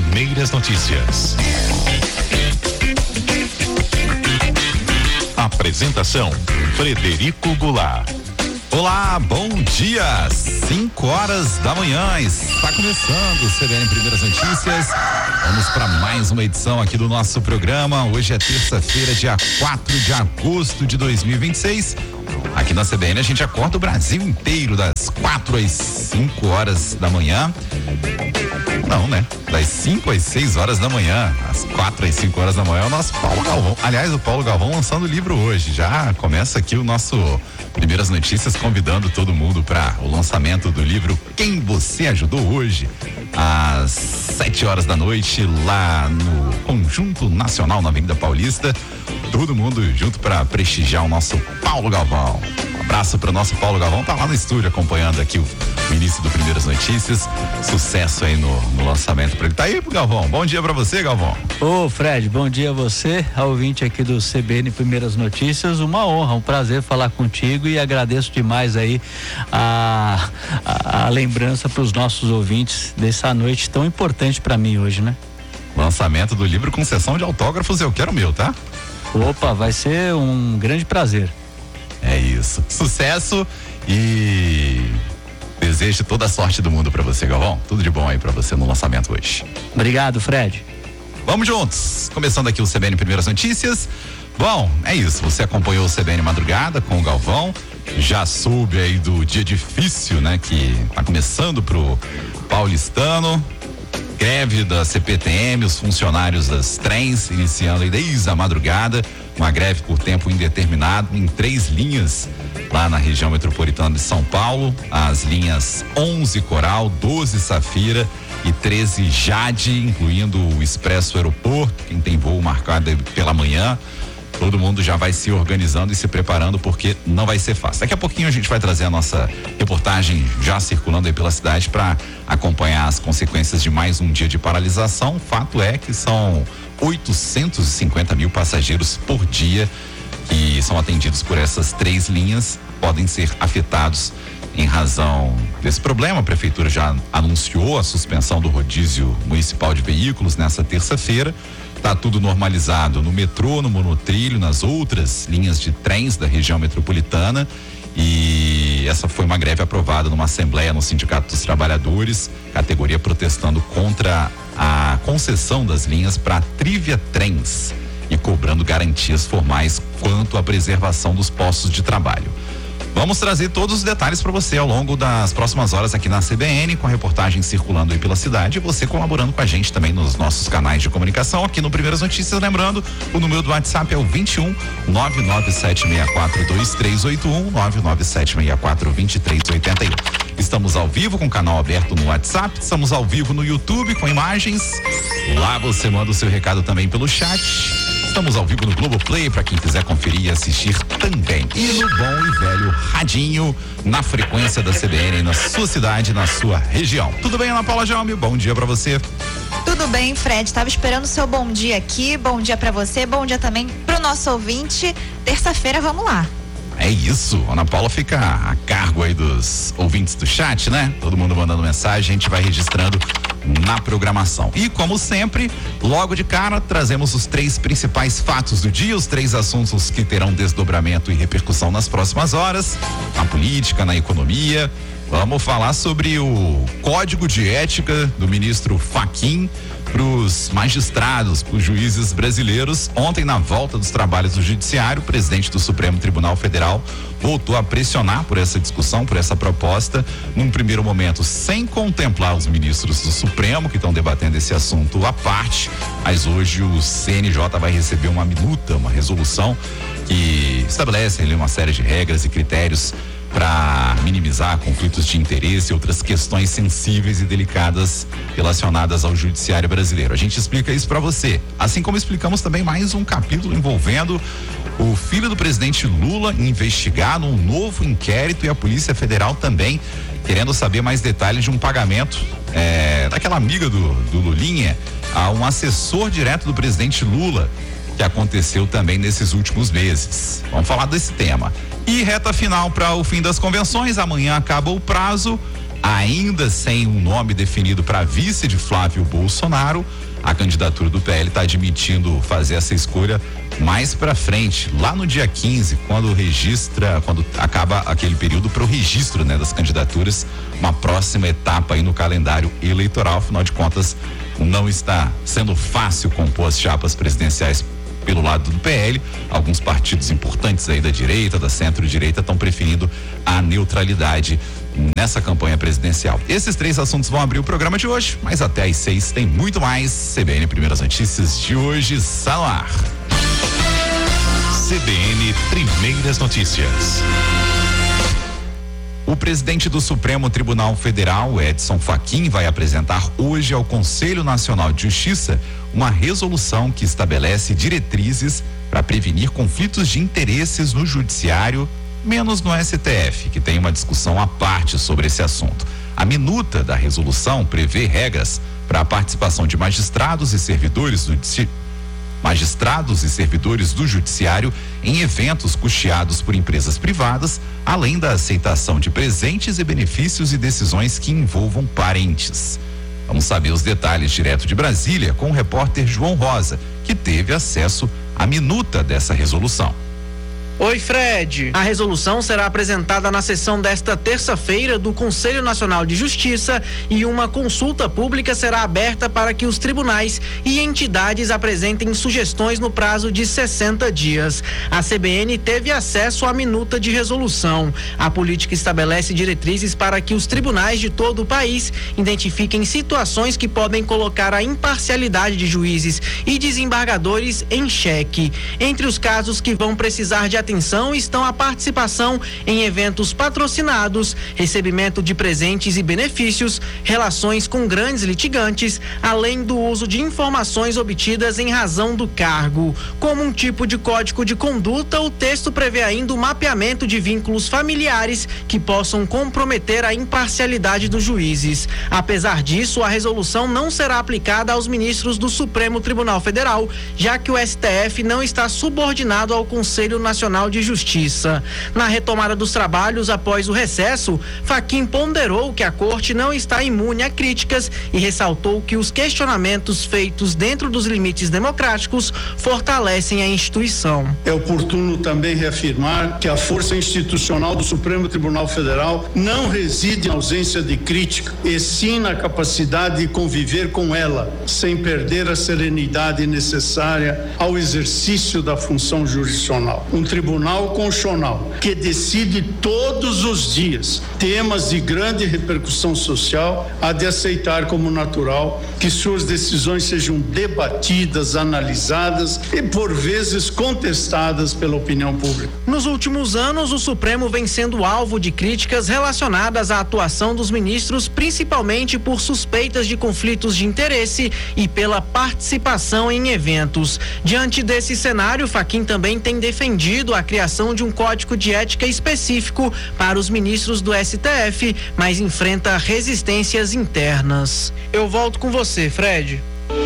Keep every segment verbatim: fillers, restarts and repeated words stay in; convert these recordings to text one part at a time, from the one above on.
Primeiras Notícias. Apresentação: Frederico Goulart. Olá, bom dia, cinco horas da manhã, está começando o C B N Primeiras Notícias. Vamos para mais uma edição aqui do nosso programa. Hoje é terça-feira, dia quatro de agosto de dois mil e vinte e seis. Aqui na C B N a gente acorda o Brasil inteiro das quatro às cinco horas da manhã. Não, né? Das cinco às seis horas da manhã, às quatro às cinco horas da manhã, é o nosso Paulo Galvão. Aliás, o Paulo Galvão lançando o livro hoje. Já começa aqui o nosso Primeiras Notícias, convidando todo mundo para o lançamento do livro Quem Você Ajudou Hoje, às sete horas da noite, lá no Conjunto Nacional, na Avenida Paulista. Todo mundo junto para prestigiar o nosso Paulo Galvão. Um abraço para o nosso Paulo Galvão, tá lá no estúdio acompanhando aqui o, o início do Primeiras Notícias. Sucesso aí no, no lançamento para ele. Tá aí, Galvão? Bom dia para você, Galvão. Ô, Fred, bom dia a você, ao ouvinte aqui do C B N Primeiras Notícias. Uma honra, um prazer falar contigo e agradeço demais aí a, a, a lembrança para os nossos ouvintes dessa noite tão importante para mim hoje, né? Lançamento do livro com sessão de autógrafos, eu quero o meu, tá? Opa, vai ser um grande prazer. É isso. Sucesso e desejo toda a sorte do mundo pra você, Galvão. Tudo de bom aí pra você no lançamento hoje. Obrigado, Fred. Vamos juntos. Começando aqui o C B N Primeiras Notícias. Bom, é isso. Você acompanhou o C B N Madrugada com o Galvão. Já soube aí do dia difícil, né? Que tá começando pro paulistano. Greve da C P T M, os funcionários das trens iniciando aí desde a madrugada, uma greve por tempo indeterminado em três linhas lá na região metropolitana de São Paulo, as linhas onze Coral, doze Safira e treze Jade, incluindo o Expresso Aeroporto, quem tem voo marcado pela manhã. Todo mundo já vai se organizando e se preparando porque não vai ser fácil. Daqui a pouquinho a gente vai trazer a nossa reportagem já circulando aí pela cidade para acompanhar as consequências de mais um dia de paralisação. Fato é que são oitocentos e cinquenta mil passageiros por dia que são atendidos por essas três linhas, podem ser afetados em razão desse problema. A prefeitura já anunciou a suspensão do rodízio municipal de veículos nessa terça-feira. Tá tudo normalizado no metrô, no monotrilho, nas outras linhas de trens da região metropolitana, e essa foi uma greve aprovada numa assembleia no Sindicato dos Trabalhadores, categoria protestando contra a concessão das linhas para Trivia Trens e cobrando garantias formais quanto à preservação dos postos de trabalho. Vamos trazer todos os detalhes para você ao longo das próximas horas aqui na C B N, com a reportagem circulando aí pela cidade e você colaborando com a gente também nos nossos canais de comunicação aqui no Primeiras Notícias. Lembrando, o número do WhatsApp é o vinte e um, nove nove sete seis quatro, dois três oito um, nove nove sete seis quatro, dois três oito um. Estamos ao vivo com o canal aberto no WhatsApp, estamos ao vivo no YouTube com imagens. Lá você manda o seu recado também pelo chat. Estamos ao vivo no Globoplay para quem quiser conferir e assistir também. E no bom e velho radinho, na frequência da C B N, na sua cidade, na sua região. Tudo bem, Ana Paula Jaume? Bom dia para você. Tudo bem, Fred. Tava esperando o seu bom dia aqui. Bom dia para você, bom dia também pro nosso ouvinte. Terça-feira, vamos lá. É isso, Ana Paula fica a cargo aí dos ouvintes do chat, né? Todo mundo mandando mensagem, a gente vai registrando na programação. E como sempre, logo de cara, trazemos os três principais fatos do dia, os três assuntos que terão desdobramento e repercussão nas próximas horas, na política, na economia. Vamos falar sobre o código de ética do ministro Fachin para os magistrados, para os juízes brasileiros. Ontem, na volta dos trabalhos do judiciário, o presidente do Supremo Tribunal Federal voltou a pressionar por essa discussão, por essa proposta, num primeiro momento sem contemplar os ministros do Supremo que estão debatendo esse assunto à parte, mas hoje o C N J vai receber uma minuta, uma resolução que estabelece ali uma série de regras e critérios para minimizar conflitos de interesse e outras questões sensíveis e delicadas relacionadas ao judiciário brasileiro. A gente explica isso para você, assim como explicamos também mais um capítulo envolvendo o filho do presidente Lula investigado, um novo inquérito, e a Polícia Federal também querendo saber mais detalhes de um pagamento é, daquela amiga do, do Lulinha a um assessor direto do presidente Lula, que aconteceu também nesses últimos meses. Vamos falar desse tema. E reta final para o fim das convenções, amanhã acaba o prazo. ainda sem um nome definido para vice de Flávio Bolsonaro. A candidatura do P L está admitindo fazer essa escolha mais para frente, lá no dia quinze, quando registra, quando acaba aquele período para o registro, né, das candidaturas, uma próxima etapa aí no calendário eleitoral. Afinal de contas, não está sendo fácil compor as chapas presidenciais pelo lado do P L. Alguns partidos importantes aí da direita, da centro-direita, estão preferindo a neutralidade nessa campanha presidencial. Esses três assuntos vão abrir o programa de hoje, mas até às seis tem muito mais. C B N Primeiras Notícias de hoje está no ar. C B N Primeiras Notícias. O presidente do Supremo Tribunal Federal, Edson Fachin, vai apresentar hoje ao Conselho Nacional de Justiça uma resolução que estabelece diretrizes para prevenir conflitos de interesses no judiciário, menos no S T F, que tem uma discussão à parte sobre esse assunto. A minuta da resolução prevê regras para a participação de magistrados e servidores do magistrados e servidores do judiciário em eventos custeados por empresas privadas, além da aceitação de presentes e benefícios e decisões que envolvam parentes. Vamos saber os detalhes direto de Brasília com o repórter João Rosa, que teve acesso à minuta dessa resolução. Oi, Fred. A resolução será apresentada na sessão desta terça-feira do Conselho Nacional de Justiça e uma consulta pública será aberta para que os tribunais e entidades apresentem sugestões no prazo de sessenta dias. A C B N teve acesso à minuta de resolução. A política estabelece diretrizes para que os tribunais de todo o país identifiquem situações que podem colocar a imparcialidade de juízes e desembargadores em xeque. Entre os casos que vão precisar de atenção estão a participação em eventos patrocinados, recebimento de presentes e benefícios, relações com grandes litigantes, além do uso de informações obtidas em razão do cargo. Como um tipo de código de conduta, o texto prevê ainda o mapeamento de vínculos familiares que possam comprometer a imparcialidade dos juízes. Apesar disso, a resolução não será aplicada aos ministros do Supremo Tribunal Federal, já que o S T F não está subordinado ao Conselho Nacional de Justiça. Na retomada dos trabalhos após o recesso, Fachin ponderou que a Corte não está imune a críticas e ressaltou que os questionamentos feitos dentro dos limites democráticos fortalecem a instituição. É oportuno também reafirmar que a força institucional do Supremo Tribunal Federal não reside na ausência de crítica, e sim na capacidade de conviver com ela, sem perder a serenidade necessária ao exercício da função jurisdicional. Um Tribunal Constitucional que decide todos os dias temas de grande repercussão social há de aceitar como natural que suas decisões sejam debatidas, analisadas e por vezes contestadas pela opinião pública. Nos últimos anos, o Supremo vem sendo alvo de críticas relacionadas à atuação dos ministros, principalmente por suspeitas de conflitos de interesse e pela participação em eventos. Diante desse cenário, Fachin também tem defendido a criação de um código de ética específico para os ministros do S T F, mas enfrenta resistências internas. Eu volto com você, Fred.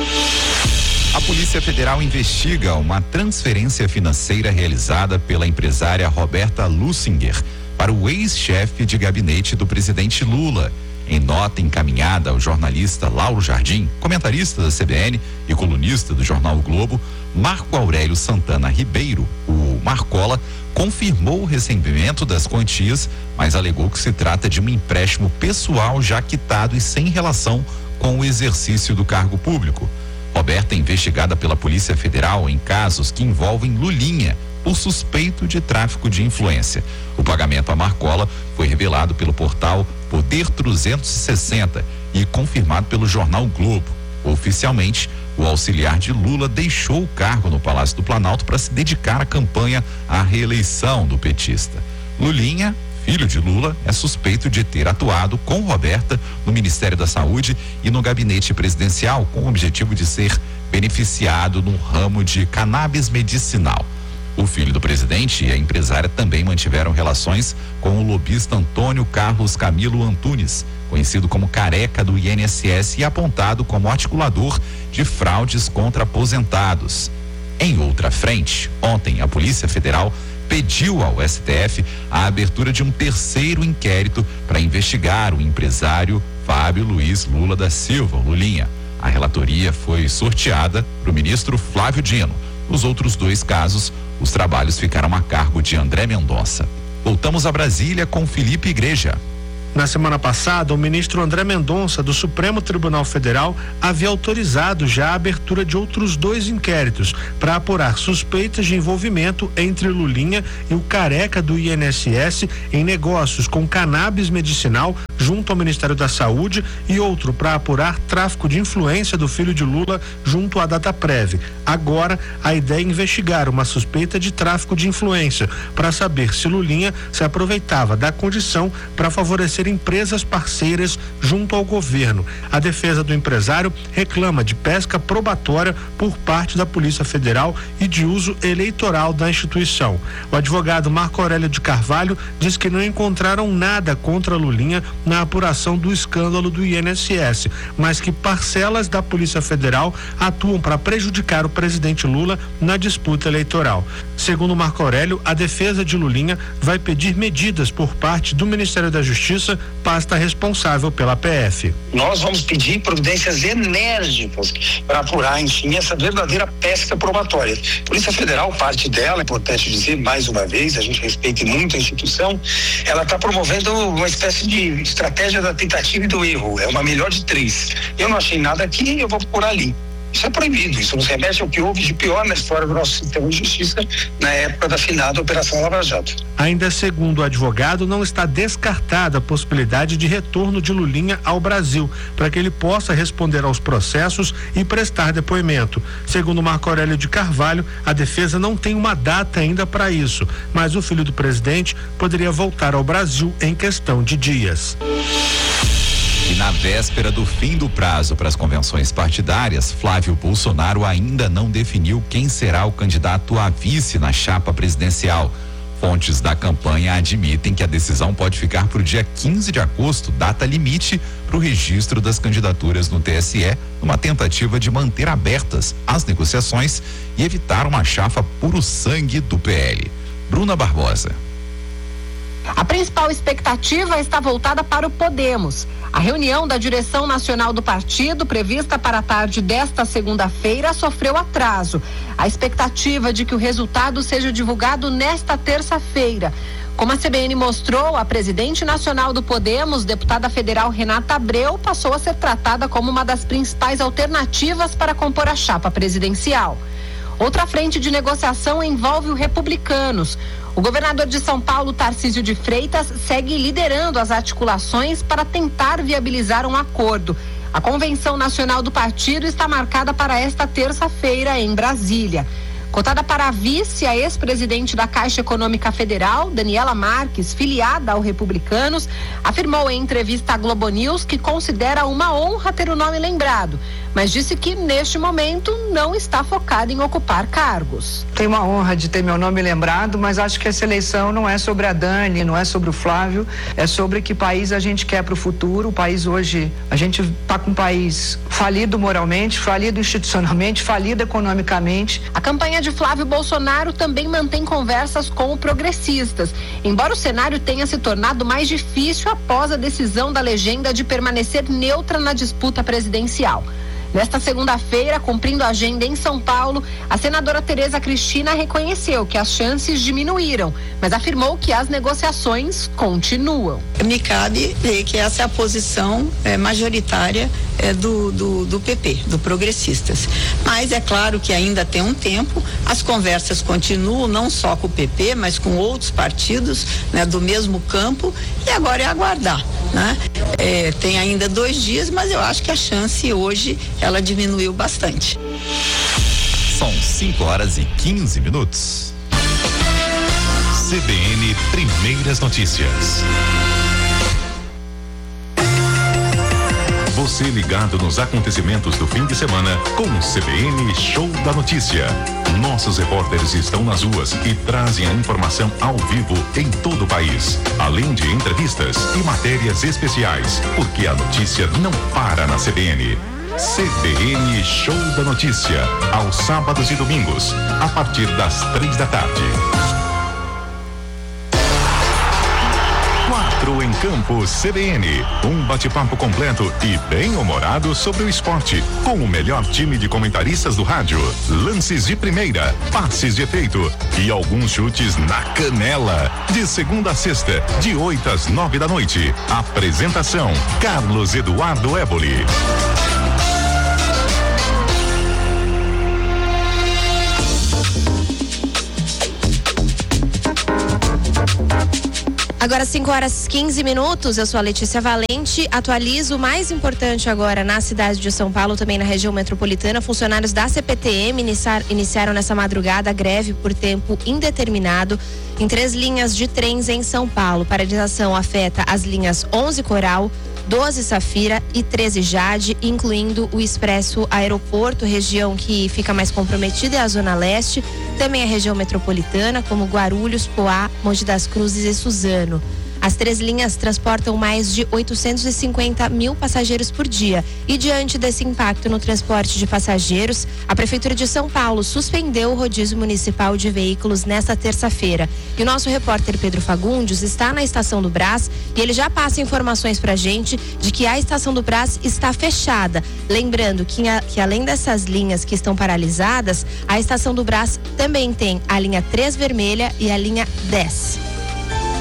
A Polícia Federal investiga uma transferência financeira realizada pela empresária Roberta Lussinger para o ex-chefe de gabinete do presidente Lula. Em nota encaminhada ao jornalista Lauro Jardim, comentarista da C B N e colunista do jornal o Globo, Marco Aurélio Santana Ribeiro, o Marcola, confirmou o recebimento das quantias, mas alegou que se trata de um empréstimo pessoal já quitado e sem relação com o exercício do cargo público. Roberta é investigada pela Polícia Federal em casos que envolvem Lulinha, por suspeito de tráfico de influência. O pagamento a Marcola foi revelado pelo portal Poder trezentos e sessenta e confirmado pelo jornal o Globo. Oficialmente, o auxiliar de Lula deixou o cargo no Palácio do Planalto para se dedicar à campanha à reeleição do petista. Lulinha, filho de Lula, é suspeito de ter atuado com Roberta no Ministério da Saúde e no gabinete presidencial, com o objetivo de ser beneficiado no ramo de cannabis medicinal. O filho do presidente e a empresária também mantiveram relações com o lobista Antônio Carlos Camilo Antunes, conhecido como Careca do I N S S e apontado como articulador de fraudes contra aposentados. Em outra frente, ontem a Polícia Federal pediu ao S T F a abertura de um terceiro inquérito para investigar o empresário Fábio Luiz Lula da Silva, Lulinha. A relatoria foi sorteada para o ministro Flávio Dino. Nos outros dois casos, os trabalhos ficaram a cargo de André Mendonça. Voltamos a Brasília com Felipe Igreja. Na semana passada, o ministro André Mendonça, do Supremo Tribunal Federal, havia autorizado já a abertura de outros dois inquéritos para apurar suspeitas de envolvimento entre Lulinha e o careca do I N S S em negócios com cannabis medicinal junto ao Ministério da Saúde e outro para apurar tráfico de influência do filho de Lula junto à Dataprev. Agora, a ideia é investigar uma suspeita de tráfico de influência para saber se Lulinha se aproveitava da condição para favorecer empresas parceiras junto ao governo. A defesa do empresário reclama de pesca probatória por parte da Polícia Federal e de uso eleitoral da instituição. O advogado Marco Aurélio de Carvalho diz que não encontraram nada contra Lulinha na apuração do escândalo do I N S S, mas que parcelas da Polícia Federal atuam para prejudicar o presidente Lula na disputa eleitoral. Segundo Marco Aurélio, a defesa de Lulinha vai pedir medidas por parte do Ministério da Justiça, pasta responsável pela P F. Nós vamos pedir providências enérgicas para apurar, enfim, essa verdadeira pesca probatória. Polícia Federal, parte dela, é importante dizer mais uma vez, a gente respeita muito a instituição, ela está promovendo uma espécie de estratégia da tentativa e do erro, é uma melhor de três. Eu não achei nada aqui, eu vou procurar ali. Isso é proibido, isso nos remete ao que houve de pior na história do nosso sistema de justiça na época da finada Operação Lava Jato. Ainda segundo o advogado, não está descartada a possibilidade de retorno de Lulinha ao Brasil, para que ele possa responder aos processos e prestar depoimento. Segundo Marco Aurélio de Carvalho, a defesa não tem uma data ainda para isso, mas o filho do presidente poderia voltar ao Brasil em questão de dias. E na véspera do fim do prazo para as convenções partidárias, Flávio Bolsonaro ainda não definiu quem será o candidato a vice na chapa presidencial. Fontes da campanha admitem que a decisão pode ficar para o dia quinze de agosto, data limite para o registro das candidaturas no T S E, numa tentativa de manter abertas as negociações e evitar uma chapa puro sangue do P L. Bruna Barbosa. A principal expectativa está voltada para o Podemos. A reunião da direção nacional do partido, prevista para a tarde desta segunda-feira, sofreu atraso. A expectativa de que o resultado seja divulgado nesta terça-feira. Como a C B N mostrou, a presidente nacional do Podemos, deputada federal Renata Abreu, passou a ser tratada como uma das principais alternativas para compor a chapa presidencial. Outra frente de negociação envolve o Republicanos. O governador de São Paulo, Tarcísio de Freitas, segue liderando as articulações para tentar viabilizar um acordo. A convenção nacional do partido está marcada para esta terça-feira em Brasília. Cotada para a vice, a ex-presidente da Caixa Econômica Federal, Daniela Marques, filiada ao Republicanos, afirmou em entrevista à Globo News que considera uma honra ter o nome lembrado, mas disse que neste momento não está focada em ocupar cargos. Tenho uma honra de ter meu nome lembrado, mas acho que essa eleição não é sobre a Dani, não é sobre o Flávio, é sobre que país a gente quer para o futuro. O país hoje, a gente está com um país falido moralmente, falido institucionalmente, falido economicamente. A campanha de Flávio Bolsonaro também mantém conversas com o Progressistas, embora o cenário tenha se tornado mais difícil após a decisão da legenda de permanecer neutra na disputa presidencial. Nesta segunda-feira, cumprindo a agenda em São Paulo, a senadora Tereza Cristina reconheceu que as chances diminuíram, mas afirmou que as negociações continuam. Me cabe ver que essa é a posição é, majoritária é, do, do, do P P, do Progressistas. Mas é claro que ainda tem um tempo, as conversas continuam, não só com o P P, mas com outros partidos, né, do mesmo campo, e agora é aguardar, né? É, tem ainda dois dias, mas eu acho que a chance hoje ela diminuiu bastante. São cinco horas e quinze minutos. C B N Primeiras Notícias. Você ligado nos acontecimentos do fim de semana com o C B N Show da Notícia. Nossos repórteres estão nas ruas e trazem a informação ao vivo em todo o país, além de entrevistas e matérias especiais, porque a notícia não para na C B N. C B N Show da Notícia, aos sábados e domingos, a partir das três da tarde. Entrou em Campo C B N. Um bate-papo completo e bem-humorado sobre o esporte. Com o melhor time de comentaristas do rádio. Lances de primeira, passes de efeito e alguns chutes na canela. De segunda a sexta, de oito às nove da noite. Apresentação: Carlos Eduardo Éboli. Agora cinco horas quinze minutos, eu sou a Letícia Valente, atualizo o mais importante agora na cidade de São Paulo, também na região metropolitana. Funcionários da C P T M iniciar, iniciaram nessa madrugada a greve por tempo indeterminado em três linhas de trens em São Paulo. Paralisação afeta as linhas onze Coral, doze Safira e treze Jade, incluindo o Expresso Aeroporto. Região que fica mais comprometida é a Zona Leste, também a região metropolitana, como Guarulhos, Poá, Mogi das Cruzes e Suzano. As três linhas transportam mais de oitocentos e cinquenta mil passageiros por dia. E diante desse impacto no transporte de passageiros, a Prefeitura de São Paulo suspendeu o rodízio municipal de veículos nesta terça-feira. E o nosso repórter Pedro Fagundes está na Estação do Brás e ele já passa informações pra gente de que a Estação do Brás está fechada. Lembrando que, a, que além dessas linhas que estão paralisadas, a Estação do Brás também tem a linha três vermelha e a linha dez.